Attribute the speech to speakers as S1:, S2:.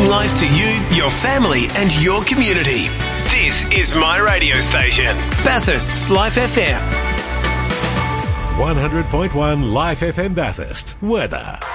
S1: bringing life to you, your family and your community. This is my radio station, Bathurst's Life FM.
S2: 100.1 Life FM Bathurst. Weather.